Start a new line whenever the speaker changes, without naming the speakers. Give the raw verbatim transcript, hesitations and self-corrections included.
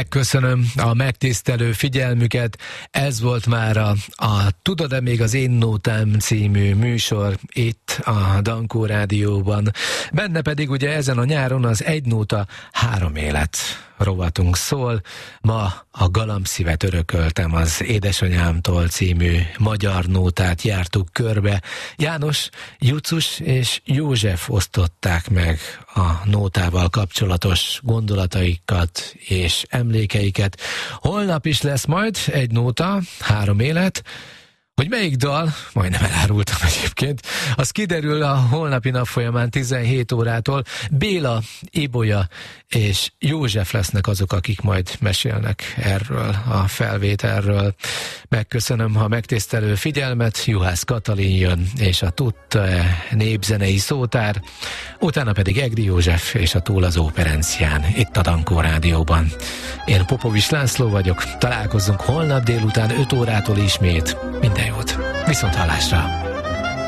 Megköszönöm a megtisztelő figyelmüket. Ez volt már a, a Tudod-e még az én nótám című műsor itt a Dankó Rádióban. Benne pedig ugye ezen a nyáron az Egy nóta, három élet rovatunk szól. Ma a Galambszívet örököltem az édesanyámtól című magyar nótát jártuk körbe. János, Jucus és József osztották meg a nótával kapcsolatos gondolataikat és emlékeiket. Holnap is lesz majd Egy nóta, három élet. Hogy melyik dal, majdnem elárultam egyébként, az kiderül a holnapi nap folyamán tizenhét órától. Béla, Ibolya és József lesznek azok, akik majd mesélnek erről a felvételről. Megköszönöm a megtisztelő figyelmet, Juhász Katalin jön, és a Tudta-e népzenei szótár, utána pedig Egri József és a Túl az Óperencián, itt a Dankó Rádióban. Én Popovics László vagyok, találkozzunk holnap délután öt órától ismét. Minden jót! Viszont hallásra!